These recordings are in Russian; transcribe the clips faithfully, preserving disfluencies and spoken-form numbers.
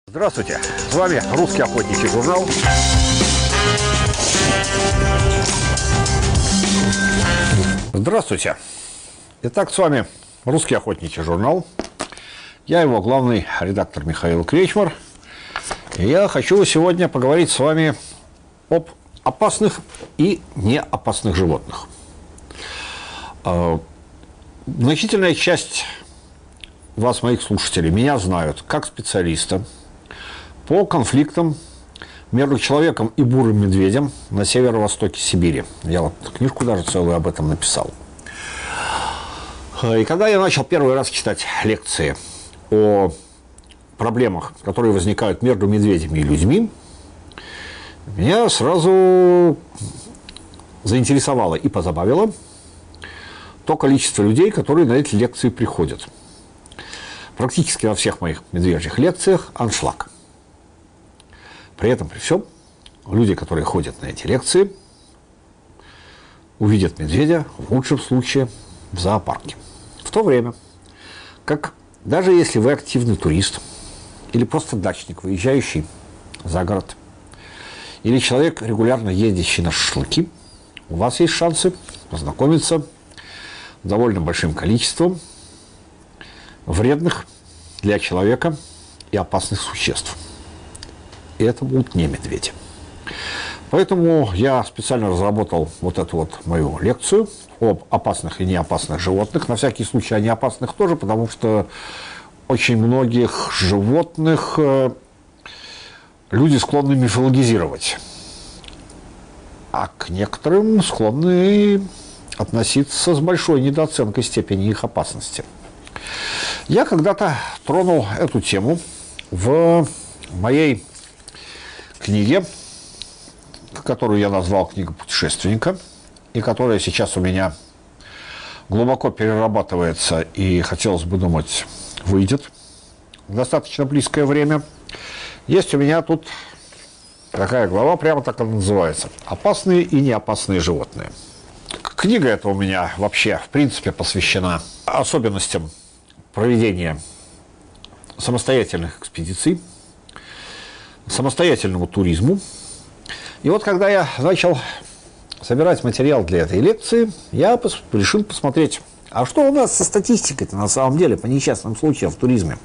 Здравствуйте, с вами Русский охотничий журнал. Здравствуйте. Итак, с вами Русский охотничий журнал. Я его главный редактор Михаил Кречмар. И я хочу сегодня поговорить с вами об опасных и неопасных животных. Значительная часть вас, моих слушателей, меня знают как специалиста по конфликтам между человеком и бурым медведем на северо-востоке Сибири. Я вот книжку даже целую об этом написал. И когда я начал первый раз читать лекции о проблемах, которые возникают между медведями и людьми, меня сразу заинтересовало и позабавило то количество людей, которые на эти лекции приходят. Практически во всех моих медвежьих лекциях аншлаг. При этом, при всем, люди, которые ходят на эти лекции, увидят медведя, в лучшем случае, в зоопарке. В то время, как даже если вы активный турист, или просто дачник, выезжающий за город, или человек, регулярно ездящий на шашлыки, у вас есть шансы познакомиться с довольно большим количеством вредных для человека и опасных существ. И это будут не медведи. Поэтому я специально разработал вот эту вот мою лекцию об опасных и неопасных животных. На всякий случай о неопасных тоже, потому что очень многих животных люди склонны мифологизировать, а к некоторым склонны относиться с большой недооценкой степени их опасности. Я когда-то тронул эту тему в моей книге, которую я назвал «Книга путешественника», и которая сейчас у меня глубоко перерабатывается и, хотелось бы думать, выйдет в достаточно близкое время. Есть у меня тут такая глава, прямо так она называется: «Опасные и неопасные животные». Книга эта у меня вообще, в принципе, посвящена особенностям проведения самостоятельных экспедиций, самостоятельному туризму. И вот когда я начал собирать материал для этой лекции, я пос- решил посмотреть, а что у нас со статистикой-то на самом деле по несчастным случаям в туризме.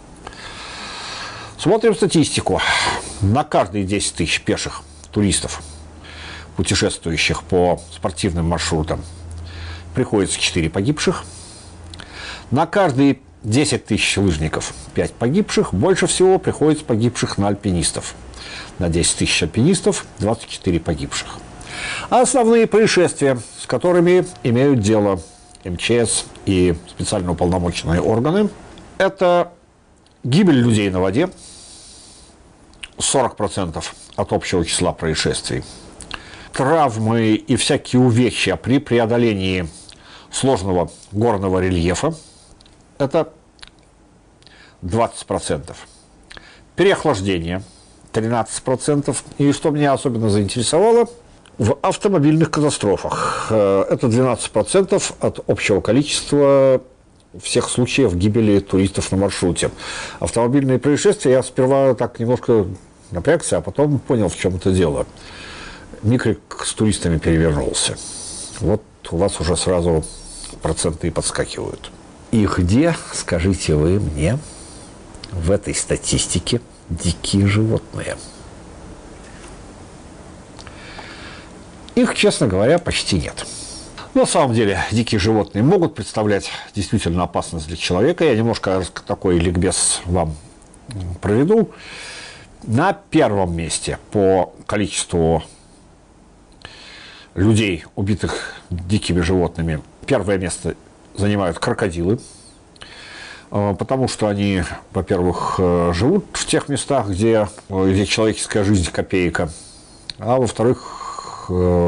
Смотрим статистику. На каждые десять тысяч пеших туристов, путешествующих по спортивным маршрутам, приходится четыре погибших. На каждые десять тысяч лыжников пять погибших. Больше всего приходится погибших на альпинистов. На десять тысяч альпинистов двадцать четыре погибших. А основные происшествия, с которыми имеют дело эм че эс и специально уполномоченные органы, это гибель людей на воде, сорок процентов от общего числа происшествий, травмы и всякие увечья при преодолении сложного горного рельефа, это двадцать процентов. Переохлаждение тринадцать процентов. И что меня особенно заинтересовало, в автомобильных катастрофах это двенадцать процентов от общего количества всех случаев гибели туристов на маршруте. Автомобильные происшествия, я сперва так немножко напрягся, а потом понял, в чем это дело. Микрик с туристами перевернулся. Вот у вас уже сразу проценты и подскакивают. И где, скажите вы мне, в этой статистике дикие животные? Их, честно говоря, почти нет. На самом деле, дикие животные могут представлять действительно опасность для человека. Я немножко такой ликбез вам проведу. На первом месте по количеству людей, убитых дикими животными, первое место занимают крокодилы, потому что они, во-первых, живут в тех местах, где, где человеческая жизнь копейка, а во-вторых,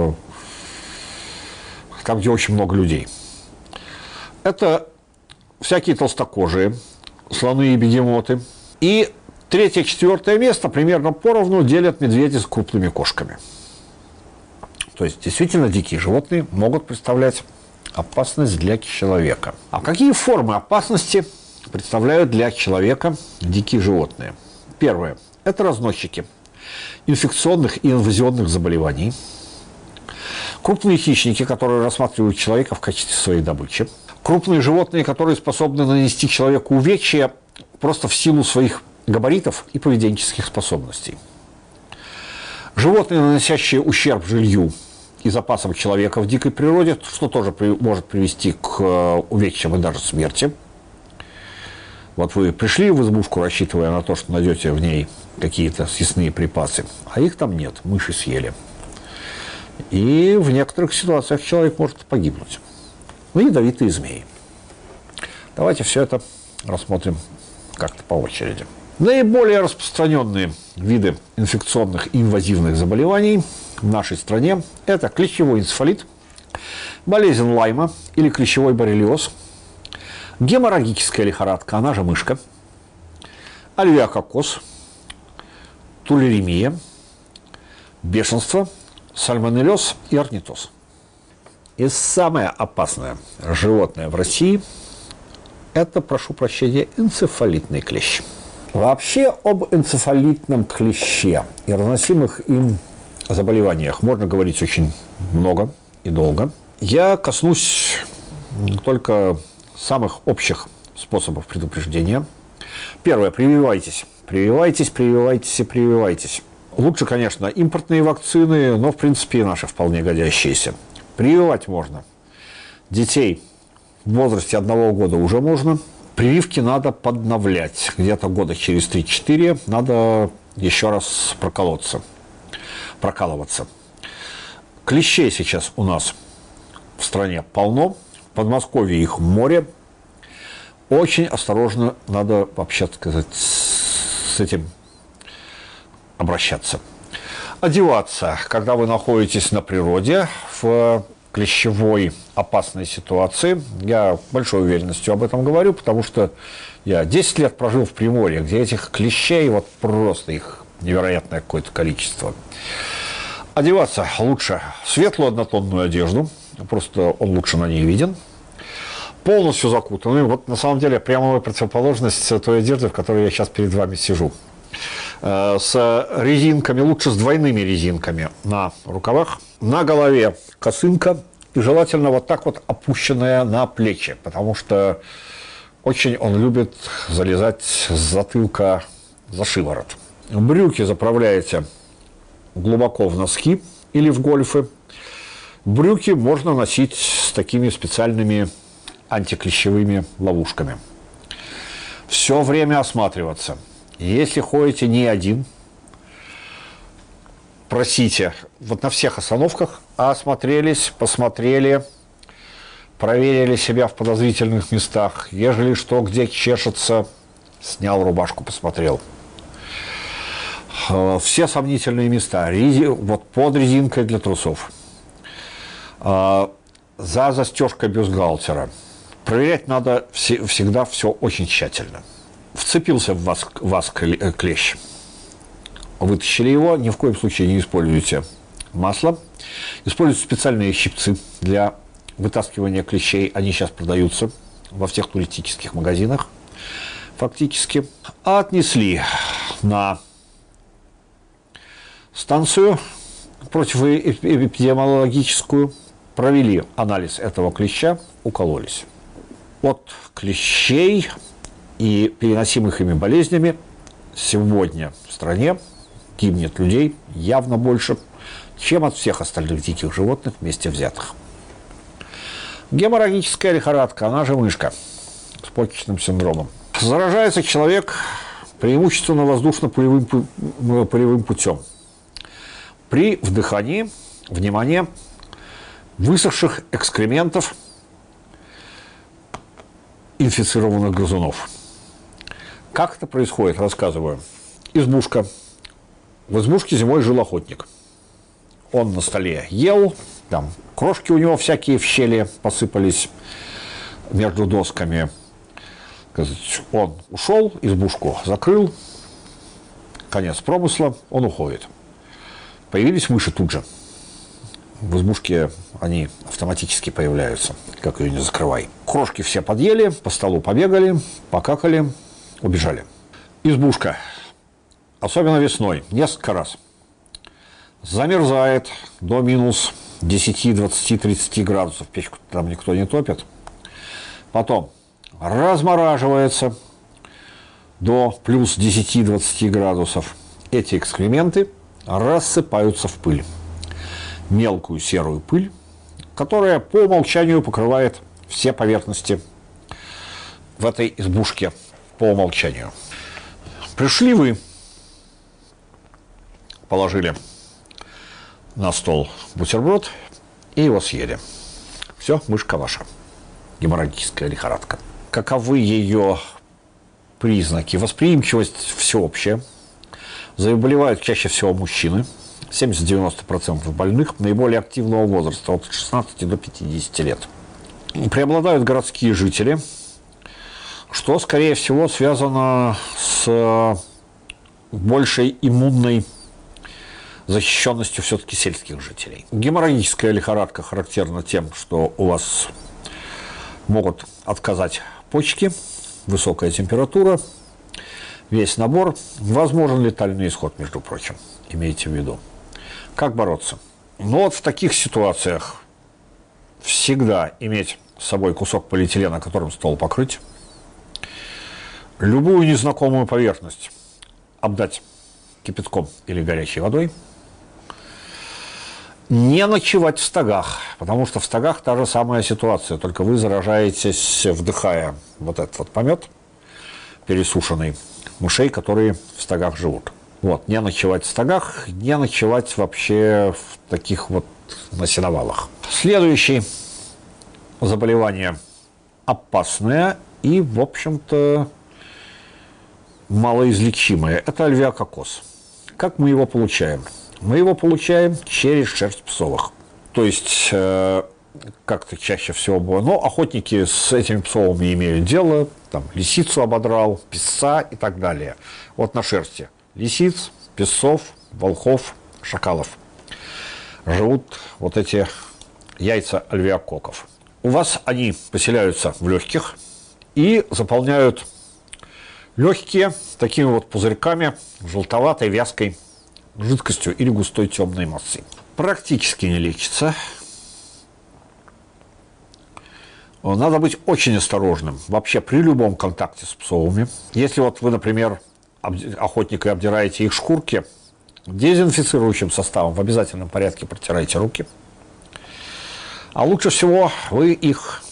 там, где очень много людей. Это всякие толстокожие, слоны и бегемоты. И третье-четвертое место примерно поровну делят медведи с крупными кошками. То есть, действительно, дикие животные могут представлять опасность для человека. А какие формы опасности представляют для человека дикие животные? Первое – это разносчики инфекционных и инвазионных заболеваний, крупные хищники, которые рассматривают человека в качестве своей добычи, крупные животные, которые способны нанести человеку увечья просто в силу своих габаритов и поведенческих способностей, животные, наносящие ущерб жилью и запасам человека в дикой природе, что тоже при, может привести к увечьям и даже смерти. Вот вы пришли в избушку, рассчитывая на то, что найдете в ней какие-то съестные припасы, а их там нет, мыши съели. И в некоторых ситуациях человек может погибнуть. Ну, ядовитые змеи. Давайте все это рассмотрим как-то по очереди. Наиболее распространенные виды инфекционных и инвазивных заболеваний в нашей стране – это клещевой энцефалит, болезнь Лайма или клещевой боррелиоз, геморрагическая лихорадка, она же мышка, альвеококоз, тулеремия, бешенство, сальмонеллез и орнитоз. И самое опасное животное в России – это, прошу прощения, энцефалитный клещ. Вообще об энцефалитном клеще и разносимых им заболеваниях можно говорить очень много и долго. Я коснусь только самых общих способов предупреждения. Первое – прививайтесь. Прививайтесь, прививайтесь и прививайтесь. Лучше, конечно, импортные вакцины, но, в принципе, и наши вполне годящиеся. Прививать можно. Детей в возрасте одного года уже можно. Прививки надо подновлять. Где-то года через три-четыре надо еще раз проколоться, прокалываться. Клещей сейчас у нас в стране полно. В Подмосковье их море. Очень осторожно надо, вообще сказать, с этим обращаться. Одеваться, когда вы находитесь на природе, в клещевой опасной ситуации. Я большой уверенностью об этом говорю, потому что я десять лет прожил в Приморье, где этих клещей, вот просто их невероятное какое-то количество. Одеваться лучше светлую однотонную одежду, просто он лучше на ней виден. Полностью закутанный. Вот на самом деле прямая противоположность той одежды, в которой я сейчас перед вами сижу. С резинками, лучше с двойными резинками на рукавах, на голове косынка и желательно вот так вот опущенная на плечи, потому что очень он любит залезать с затылка за шиворот. Брюки заправляете глубоко в носки или в гольфы. Брюки можно носить с такими специальными антиклещевыми ловушками. Все время осматриваться. Если ходите не один, просите вот на всех остановках, осмотрелись, посмотрели, проверили себя в подозрительных местах. Ежели что, где чешется, снял рубашку, посмотрел. Все сомнительные места, рези... вот под резинкой для трусов, за застежкой бюстгальтера. Проверять надо всегда все очень тщательно. Вцепился в вас, в вас клещ, вытащили его, ни в коем случае не используйте масло. Используйте специальные щипцы для вытаскивания клещей. Они сейчас продаются во всех туристических магазинах фактически. Отнесли на станцию противоэпидемиологическую, провели анализ этого клеща, укололись. От клещей и переносимых ими болезнями сегодня в стране гибнет людей явно больше, чем от всех остальных диких животных вместе взятых. Геморрагическая лихорадка, она же мышка, с почечным синдромом. Заражается человек преимущественно воздушно-пулевым пулевым путем. При вдыхании, внимание, высохших экскрементов инфицированных грызунов. Как это происходит, рассказываю. Избушка. В избушке зимой жил охотник. Он на столе ел, там крошки у него всякие в щели посыпались между досками. Он ушел, избушку закрыл, конец промысла, он уходит. Появились мыши тут же. В избушке они автоматически появляются, как ее не закрывай. Крошки все подъели, по столу побегали, покакали, убежали. Избушка особенно весной, несколько раз. Замерзает до минус десять, двадцать, тридцать градусов, печку там никто не топит. Потом размораживается до плюс десять-двадцать градусов. Эти экскременты рассыпаются в пыль. Мелкую серую пыль, которая по умолчанию покрывает все поверхности в этой избушке по умолчанию. Пришли вы, положили на стол бутерброд и его съели. Все, мышка ваша. Геморрагическая лихорадка. Каковы ее признаки? Восприимчивость всеобщая. Заболевают чаще всего мужчины. семьдесят-девяносто процентов больных наиболее активного возраста, от шестнадцати до пятидесяти лет. Преобладают городские жители, что, скорее всего, связано с большей иммунной защищенностью все-таки сельских жителей. Геморрагическая лихорадка характерна тем, что у вас могут отказать почки, высокая температура, весь набор. Возможен летальный исход, между прочим, имейте в виду. Как бороться? Ну вот в таких ситуациях всегда иметь с собой кусок полиэтилена, которым стол покрыть, любую незнакомую поверхность обдать кипятком или горячей водой, не ночевать в стогах, потому что в стогах та же самая ситуация, только вы заражаетесь, вдыхая вот этот вот помет пересушенный мышей, которые в стогах живут. Вот, не ночевать в стогах, не ночевать вообще в таких вот на сеновалах. Следующее заболевание опасное и, в общем-то, малоизлечимое. Это альвеококоз. Как мы его получаем? Мы его получаем через шерсть псовых. То есть, э, как-то чаще всего было. Но охотники с этими псовыми имеют дело. Там лисицу ободрал, песца и так далее. Вот на шерсти лисиц, песцов, волхов, шакалов живут вот эти яйца альвеококков. У вас они поселяются в легких и заполняют легкие такими вот пузырьками желтоватой вязкой жидкостью или густой темной массой. Практически не лечится. Надо быть очень осторожным вообще при любом контакте с псовыми. Если вот вы, например, охотника и обдираете их шкурки, дезинфицирующим составом в обязательном порядке протирайте руки. А лучше всего вы их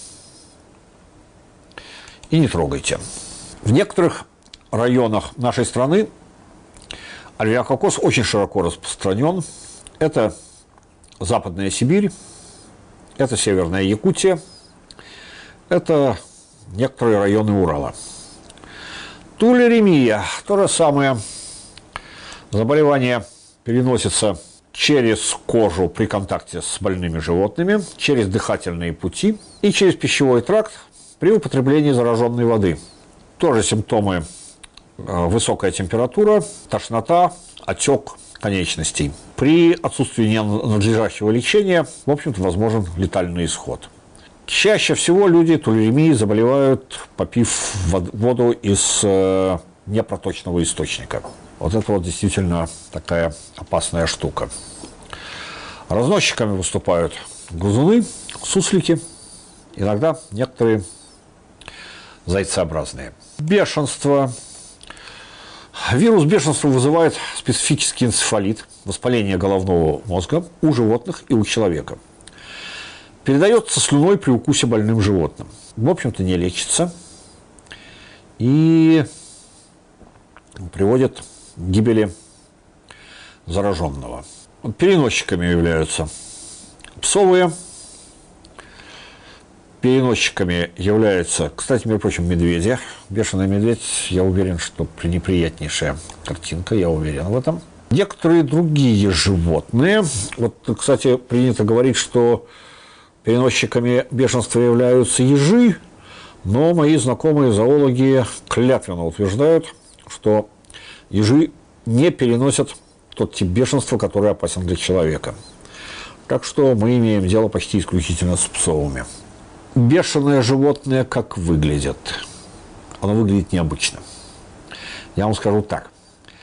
и не трогайте. В некоторых районах нашей страны альвеококоз очень широко распространен. Это Западная Сибирь, это Северная Якутия, это некоторые районы Урала. Тулеремия, то же самое. Заболевание переносится через кожу при контакте с больными животными, через дыхательные пути и через пищевой тракт при употреблении зараженной воды. Тоже симптомы: высокая температура, тошнота, отек конечностей. При отсутствии надлежащего лечения, в общем-то, возможен летальный исход. Чаще всего люди тулеремией заболевают, попив воду из непроточного источника. Вот это вот действительно такая опасная штука. Разносчиками выступают грызуны, суслики, иногда некоторые зайцеобразные. Бешенство. Вирус бешенства вызывает специфический энцефалит, воспаление головного мозга у животных и у человека. Передается слюной при укусе больным животным. В общем-то, не лечится и приводит к гибели зараженного. Переносчиками являются псовые. Переносчиками являются, кстати, между прочим, медведи. Бешеный медведь, я уверен, что неприятнейшая картинка, я уверен в этом. Некоторые другие животные. Вот, кстати, принято говорить, что переносчиками бешенства являются ежи, но мои знакомые зоологи клятвенно утверждают, что ежи не переносят тот тип бешенства, который опасен для человека. Так что мы имеем дело почти исключительно с псовыми. Бешеное животное как выглядит? Оно выглядит необычно. Я вам скажу так.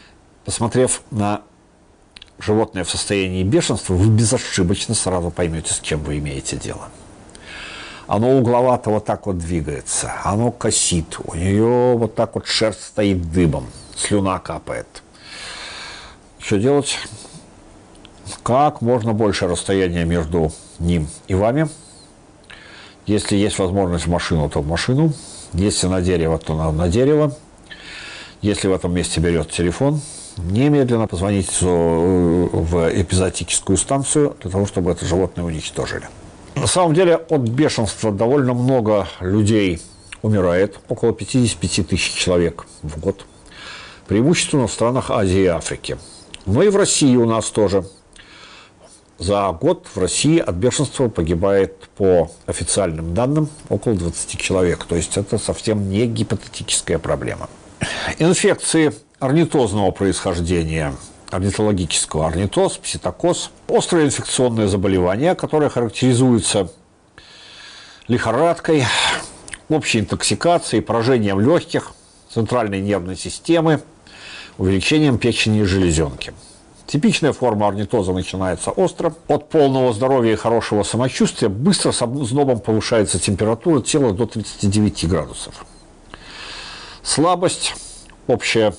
Посмотрев на животное в состоянии бешенства, вы безошибочно сразу поймете, с чем вы имеете дело. Оно угловато вот так вот двигается, оно косит, у нее вот так вот шерсть стоит дыбом, слюна капает. Что делать? Как можно больше расстояния между ним и вами. Если есть возможность в машину, то в машину. Если на дерево, то на, на дерево. Если в этом месте берет телефон, немедленно позвоните в эпизоотическую станцию для того, чтобы это животное уничтожили. На самом деле от бешенства довольно много людей умирает, около пятьдесят пять тысяч человек в год, преимущественно в странах Азии и Африки. Но и в России у нас тоже. За год в России от бешенства погибает, по официальным данным, около двадцати человек. То есть это совсем не гипотетическая проблема. Инфекции орнитозного происхождения, орнитологического, орнитоз, пситокоз, острое инфекционное заболевание, которое характеризуется лихорадкой, общей интоксикацией, поражением легких, центральной нервной системы, увеличением печени и железенки. Типичная форма орнитоза начинается остро. От полного здоровья и хорошего самочувствия быстро с ознобом повышается температура тела до тридцати девяти градусов. Слабость, общая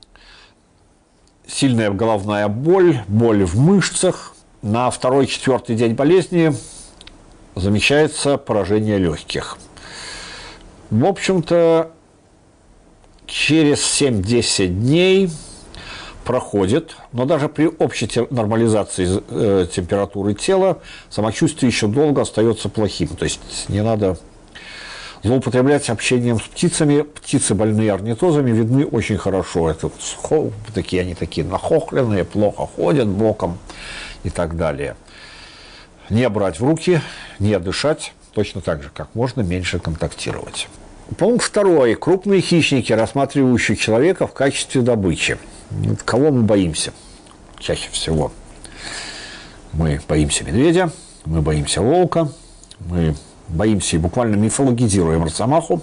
сильная головная боль, боль в мышцах. На второй-четвертый день болезни замечается поражение легких. В общем-то, через семь-десять дней проходит, но даже при общей нормализации э, температуры тела самочувствие еще долго остается плохим. То есть не надо злоупотреблять общением с птицами. Птицы, больные орнитозами, видны очень хорошо. Это вот, такие, они такие нахохленные, плохо ходят боком и так далее. Не брать в руки, не дышать, точно так же, как можно меньше контактировать. Пункт второй. Крупные хищники, рассматривающие человека в качестве добычи. Кого мы боимся? Чаще всего мы боимся медведя, мы боимся волка, мы боимся и буквально мифологизируем росомаху,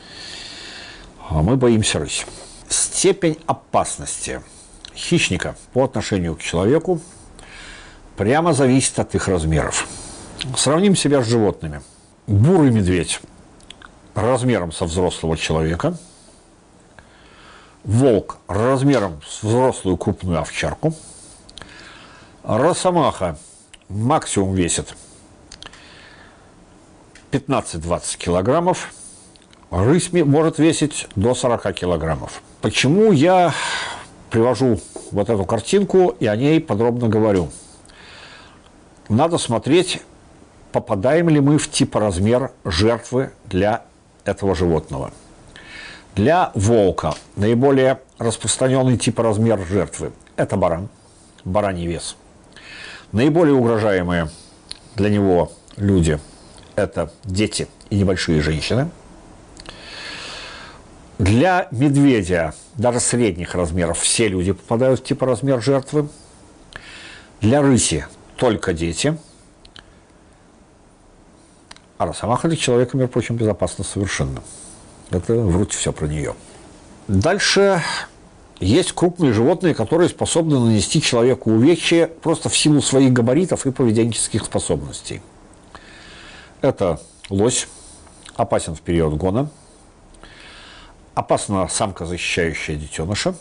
а мы боимся рысь. Степень опасности хищника по отношению к человеку прямо зависит от их размеров. Сравним себя с животными. Бурый медведь размером со взрослого человека, волк размером с взрослую крупную овчарку, росомаха максимум весит пятнадцать-двадцать килограммов, рысь может весить до сорока килограммов. Почему я привожу вот эту картинку и о ней подробно говорю? Надо смотреть, попадаем ли мы в типоразмер жертвы для этого животного. Для волка наиболее распространенный типоразмер жертвы – это баран, бараний вес. Наиболее угрожаемые для него люди – это дети и небольшие женщины. Для медведя, даже средних размеров, все люди попадают в типоразмер жертвы. Для рыси только дети. А росомаха для человека, между прочим, безопасна совершенно. Это вруть все про нее. Дальше есть крупные животные, которые способны нанести человеку увечья просто в силу своих габаритов и поведенческих способностей. Это лось, опасен в период гона, опасна самка, защищающая детеныша.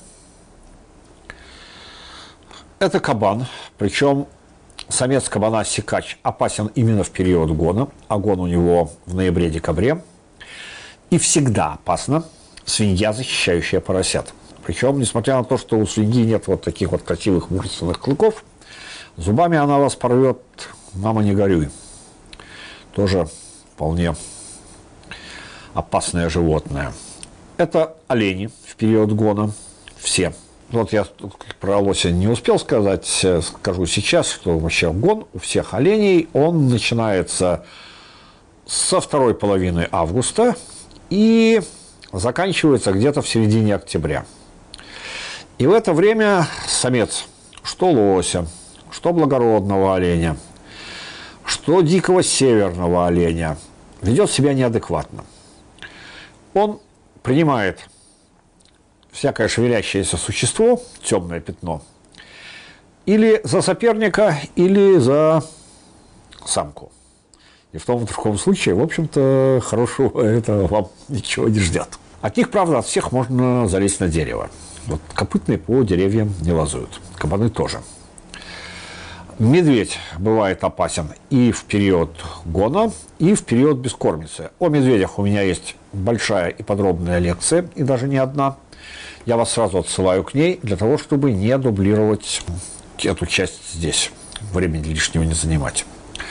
Это кабан, причем самец кабана-сикач опасен именно в период гона, а гон у него в ноябре-декабре. И всегда опасна свинья, защищающая поросят. Причем, несмотря на то, что у свиньи нет вот таких вот красивых мужественных клыков, зубами она вас порвет, мама, не горюй. Тоже вполне опасное животное. Это олени в период гона, все. Вот я про лося не успел сказать, скажу сейчас, что вообще гон у всех оленей, он начинается со второй половины августа и заканчивается где-то в середине октября. И в это время самец, что лося, что благородного оленя, что дикого северного оленя, ведет себя неадекватно. Он принимает всякое шевелящееся существо, темное пятно, или за соперника, или за самку. И в том и в другом случае, в общем-то, хорошего это вам ничего не ждет. От них, правда, от всех можно залезть на дерево. Вот копытные по деревьям не лазают, кабаны тоже. Медведь бывает опасен и в период гона, и в период бескормицы. О медведях у меня есть большая и подробная лекция, и даже не одна. Я вас сразу отсылаю к ней, для того, чтобы не дублировать эту часть здесь, времени лишнего не занимать.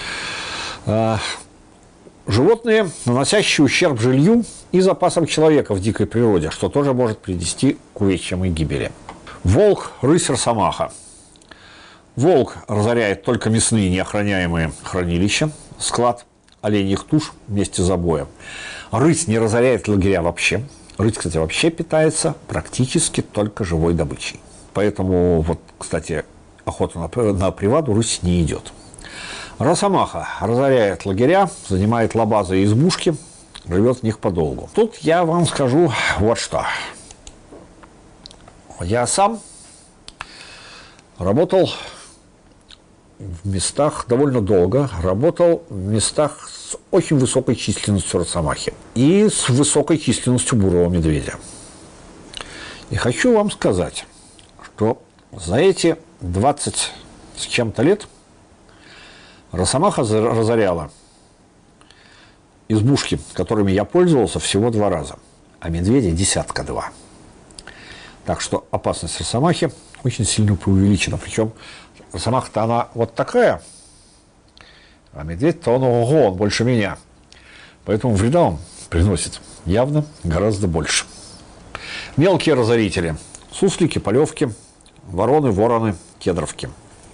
Животные, наносящие ущерб жилью и запасам человека в дикой природе, что тоже может привести к увечьям и гибели. Волк, рысь, росомаха. Волк разоряет только мясные неохраняемые хранилища, склад оленьих туш вместе с забоем. Рысь не разоряет лагеря вообще. Рысь, кстати, вообще питается практически только живой добычей. Поэтому, вот, кстати, охота на, на приваду рысь не идет. Росомаха разоряет лагеря, занимает лабазы и избушки, живет в них подолгу. Тут я вам скажу вот что. Я сам работал в местах довольно долго, работал в местах с очень высокой численностью росомахи и с высокой численностью бурого медведя. И хочу вам сказать, что за эти двадцать с чем-то лет росомаха разоряла избушки, которыми я пользовался, всего два раза, а медведя десятка два. Так что опасность росомахи очень сильно преувеличена. Причем росомаха-то она вот такая, а медведь-то он, ого, он больше меня. Поэтому вреда он приносит явно гораздо больше. Мелкие разорители. Суслики, полевки, вороны, вороны, кедровки.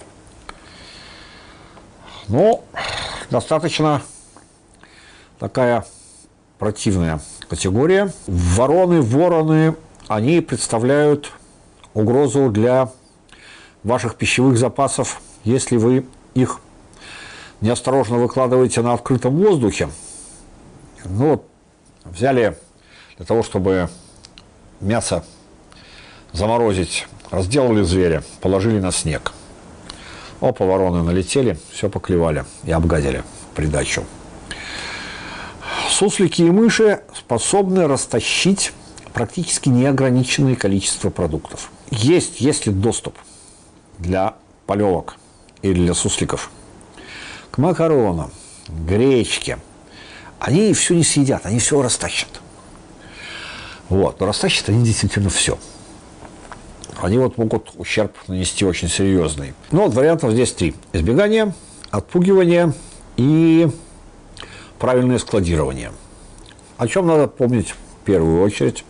Ну, достаточно такая противная категория. Вороны, вороны, они представляют угрозу для ваших пищевых запасов, если вы их неосторожно выкладываете на открытом воздухе. Ну, взяли для того, чтобы мясо заморозить, разделали зверя, положили на снег. Опа, вороны налетели, все поклевали и обгадили в придачу. Суслики и мыши способны растащить практически неограниченное количество продуктов. Есть, если доступ для полевок или для сусликов к макаронам, гречке, они все не съедят, они все растащат. Вот, но растащат они действительно все. Они вот могут ущерб нанести очень серьезный. Ну, вот вариантов здесь три. Избегание, отпугивание и правильное складирование. О чем надо помнить в первую очередь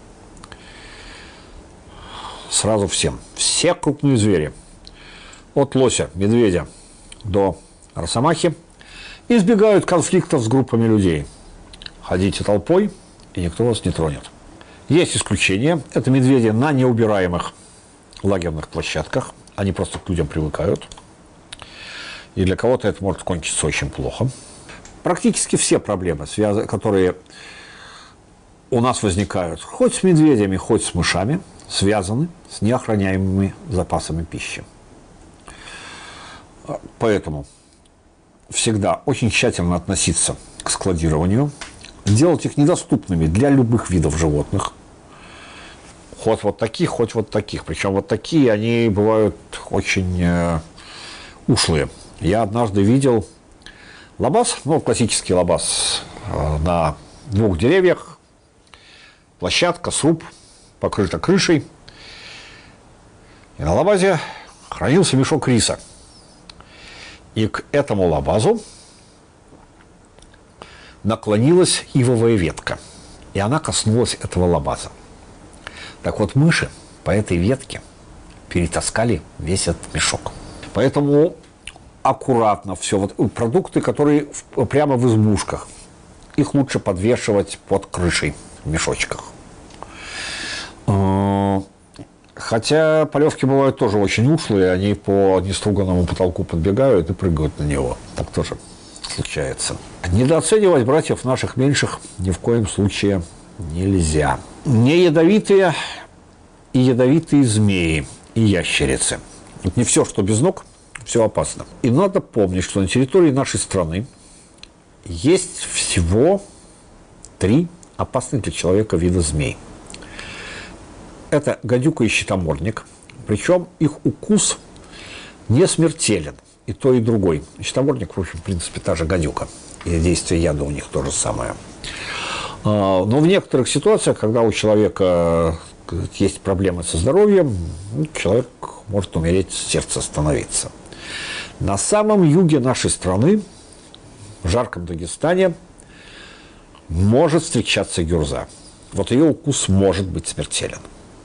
сразу всем. Все крупные звери, от лося, медведя до росомахи, избегают конфликтов с группами людей. Ходите толпой, и никто вас не тронет. Есть исключения. Это медведи на неубираемых лагерных площадках. Они просто к людям привыкают. И для кого-то это может кончиться очень плохо. Практически все проблемы, которые у нас возникают, хоть с медведями, хоть с мышами, связаны с неохраняемыми запасами пищи. Поэтому всегда очень тщательно относиться к складированию, делать их недоступными для любых видов животных. Хоть вот таких, хоть вот таких. Причем вот такие, они бывают очень э, ушлые. Я однажды видел лабаз, ну, классический лабаз э, на двух деревьях, площадка, сруб, покрыта крышей. И на лабазе хранился мешок риса. И к этому лабазу наклонилась ивовая ветка. И она коснулась этого лабаза. Так вот, мыши по этой ветке перетаскали весь этот мешок. Поэтому аккуратно все. Вот продукты, которые прямо в избушках, их лучше подвешивать под крышей в мешочках. Хотя полевки бывают тоже очень ушлые, они по неструганному потолку подбегают и прыгают на него. Так тоже случается. Недооценивать братьев наших меньших ни в коем случае нельзя. Не ядовитые и ядовитые змеи, и ящерицы. Не все, что без ног, все опасно. И надо помнить, что на территории нашей страны есть всего три опасных для человека вида змей. Это гадюка и щитомордник. Причем их укус не смертелен. И то, и другой. Щитомордник, в общем, в принципе, та же гадюка. И действие яда у них то же самое. Но в некоторых ситуациях, когда у человека есть проблемы со здоровьем, человек может умереть, сердце остановиться. На самом юге нашей страны, в жарком Дагестане, может встречаться гюрза. Вот ее укус может быть смертелен.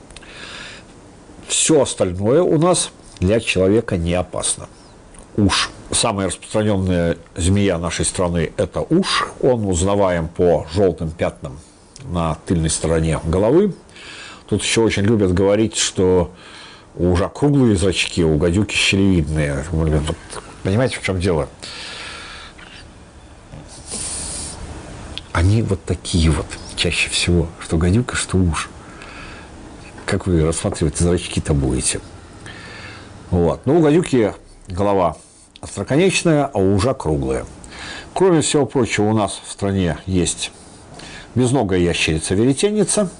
Все остальное у нас для человека не опасно. Уж. Самая распространенная змея нашей страны – это уж. Он узнаваем по желтым пятнам на тыльной стороне головы. Тут еще очень любят говорить, что у ужа круглые зрачки, у гадюки щелевидные. Понимаете, в чем дело? Они вот такие вот, чаще всего, что гадюка, что уж. Как вы рассматривать зрачки-то будете? Вот. Ну, у гадюки голова остроконечная, а у ужа круглая. Кроме всего прочего, у нас в стране есть безногая ящерица-веретенница,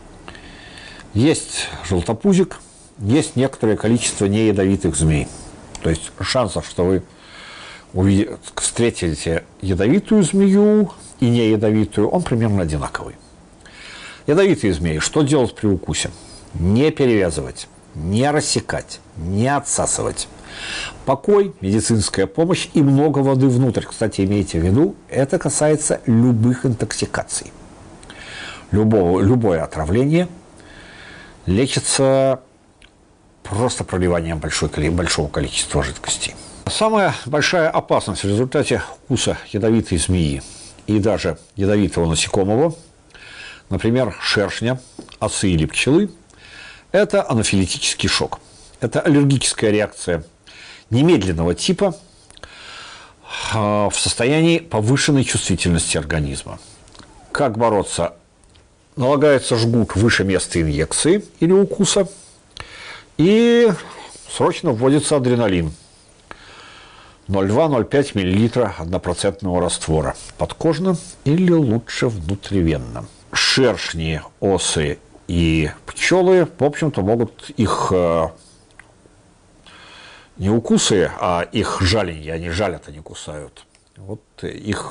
есть желтопузик, есть некоторое количество неядовитых змей. То есть шансов, что вы увидите, встретите ядовитую змею и неядовитую, он примерно одинаковый. Ядовитые змеи, что делать при укусе? Не перевязывать, не рассекать, не отсасывать. Покой, медицинская помощь и много воды внутрь. Кстати, имейте в виду, это касается любых интоксикаций. Любого, любое отравление лечится просто проливанием большой, большого количества жидкости. Самая большая опасность в результате укуса ядовитой змеи и даже ядовитого насекомого, например, шершня, осы или пчелы, это анафилактический шок. Это аллергическая реакция немедленного типа в состоянии повышенной чувствительности организма. Как бороться? Налагается жгут выше места инъекции или укуса, и срочно вводится адреналин. ноль целых два - ноль целых пять миллилитра однопроцентного раствора. Подкожно или лучше внутривенно. Шершни, осы и пчелы, в общем-то, могут их не укусы, а их жаленья, они жалят, они кусают. Вот их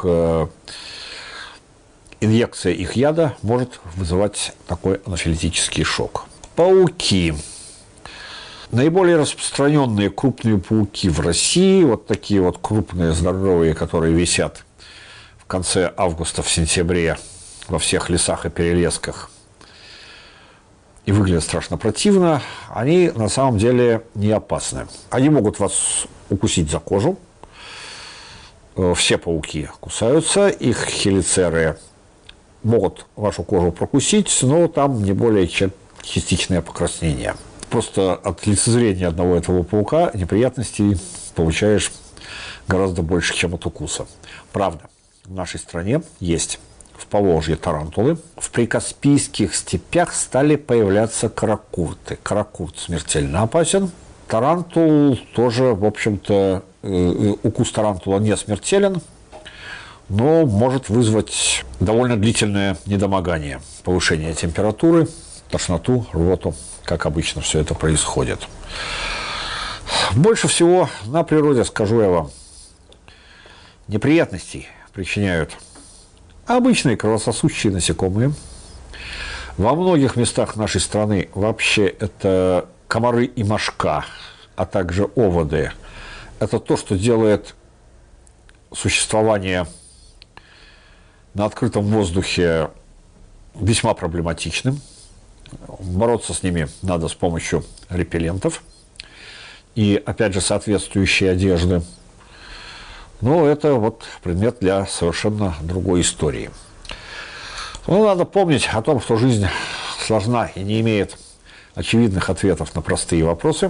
инъекция их яда может вызывать такой анафилактический шок. Пауки. Наиболее распространенные крупные пауки в России, вот такие вот крупные, здоровые, которые висят в конце августа, в сентябре во всех лесах и перелесках и выглядят страшно противно, они на самом деле не опасны. Они могут вас укусить за кожу. Все пауки кусаются, их хелицеры могут вашу кожу прокусить, но там не более чем частичное покраснение. Просто от лицезрения одного этого паука неприятностей получаешь гораздо больше, чем от укуса. Правда, в нашей стране есть в Поволжье тарантулы. В прикаспийских степях стали появляться каракурты. Каракурт смертельно опасен. Тарантул тоже, в общем-то, укус тарантула не смертелен, но может вызвать довольно длительное недомогание, повышение температуры, тошноту, рвоту, как обычно все это происходит. Больше всего на природе, скажу я вам, неприятностей причиняют обычные кровососущие насекомые. Во многих местах нашей страны вообще это комары и мошка, а также оводы. Это то, что делает существование на открытом воздухе весьма проблематичным. Бороться с ними надо с помощью репеллентов и, опять же, соответствующей одежды. Но это вот предмет для совершенно другой истории. Но надо помнить о том, что жизнь сложна и не имеет очевидных ответов на простые вопросы.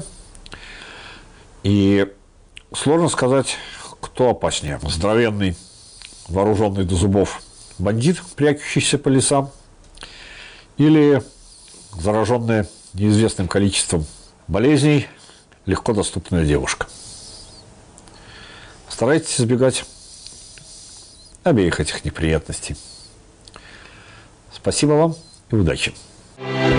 И сложно сказать, кто опаснее. Здоровенный, вооруженный до зубов бандит, прячущийся по лесам, или зараженные неизвестным количеством болезней легко доступная девушка. Старайтесь избегать обеих этих неприятностей. Спасибо вам и удачи!